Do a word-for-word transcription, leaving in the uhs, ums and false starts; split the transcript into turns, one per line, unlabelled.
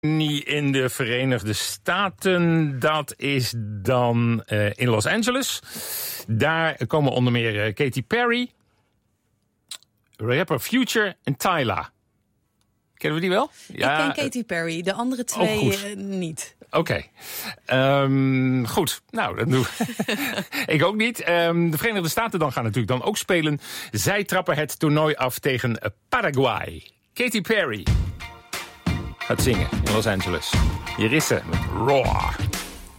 in de Verenigde Staten. Dat is dan uh, in Los Angeles. Daar komen onder meer uh, Katy Perry, rapper Future en Tyla. Kennen we die wel?
Ja, ik ken Katy Perry, de andere twee uh, niet.
Oké. Okay. Um, goed, nou, dat doe ik ook niet. Um, de Verenigde Staten dan gaan natuurlijk dan ook spelen. Zij trappen het toernooi af tegen Paraguay. Katy Perry gaat zingen in Los Angeles. Hier is ze met Roar.